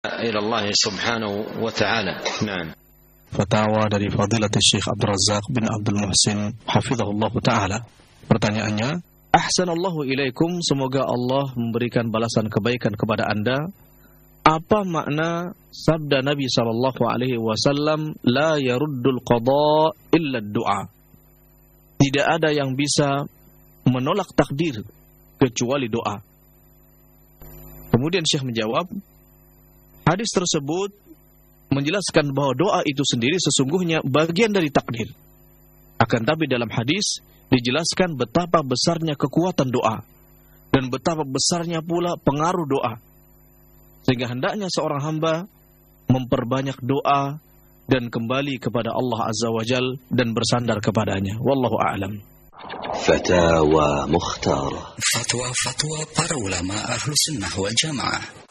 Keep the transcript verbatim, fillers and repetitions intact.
إلى الله سبحانه وتعالى. نعم. Fatwa dari Fadilatul Syekh Abdul Razak bin Abdul Muhsin hafizahullah taala. Pertanyaannya, Ahsanallahu ilaikum, semoga Allah memberikan balasan kebaikan kepada Anda. Apa makna sabda Nabi sallallahu alaihi wasallam, la yaruddul qada illa du'a? Tidak ada yang bisa menolak takdir kecuali doa. Kemudian Syekh menjawab, hadis tersebut menjelaskan bahwa doa itu sendiri sesungguhnya bagian dari takdir. Akan tapi dalam hadis dijelaskan betapa besarnya kekuatan doa dan betapa besarnya pula pengaruh doa, sehingga hendaknya seorang hamba memperbanyak doa dan kembali kepada Allah Azza wa Jal dan bersandar kepadanya. Wallahu a'lam. Fatwa Mukhtar. Fatwa-fatwa para ulama Ahlus Sunnah wal Jamaah.